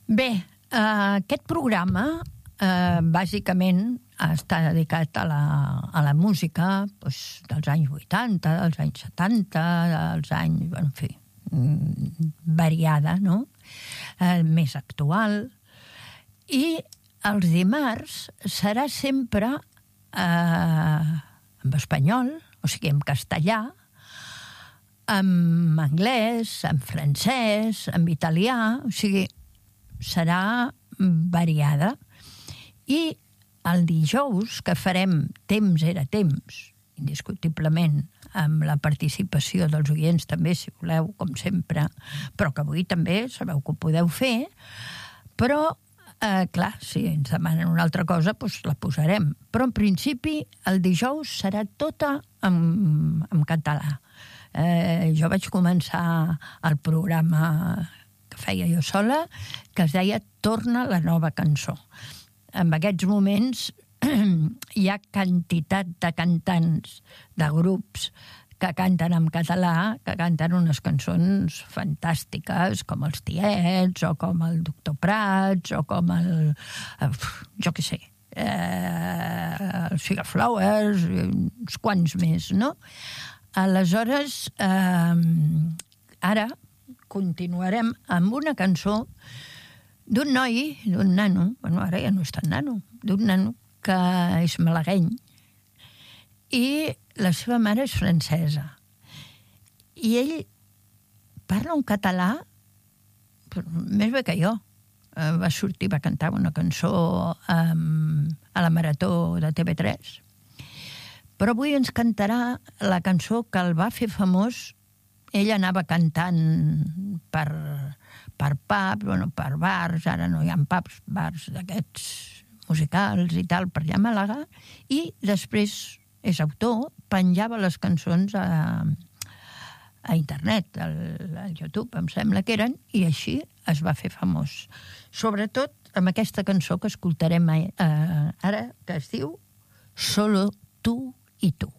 Bé, aquest programa bàsicament està dedicat a la música dels anys 80, dels anys 70, dels anys, en fi, variada, no? Més actual. I els dimarts serà sempre en espanyol, o sigui, en castellà, en anglès, en francès, en italià, o sigui, serà variada. I el dijous, que farem Temps era temps, indiscutiblement, amb la participació dels oients també, si voleu, com sempre, però que avui també sabeu que ho podeu fer, però, clar, si ens demanen una altra cosa, doncs la posarem. Però, en principi, el dijous serà tota en català. Jo vaig començar el programa que feia jo sola, que es deia Torna la nova cançó. En aquests moments hi ha quantitat de cantants, de grups que canten en català, que canten unes cançons fantàstiques, com els Tiets, o com el Doctor Prats, o com jo què sé, els Figaflowers, uns quants més, no? Aleshores, ara continuarem amb una cançó d'un noi, d'un nano, bueno, ara ja no és tan nano, d'un nano que és malagueny, i la seva mare és francesa. I ell parla un català més bé que jo. Va sortir, va cantar una cançó a la Marató de TV3. Però avui ens cantarà la cançó que el va fer famós. Ell anava cantant per pubs, per bars, ara no hi ha pubs, bars d'aquests musicals i tal, per allà a Màlaga, i després és autor, penjava les cançons a internet, al YouTube, em sembla que eren, i així es va fer famós. Sobretot amb aquesta cançó que escoltarem ara, que es diu Solo tu y tú.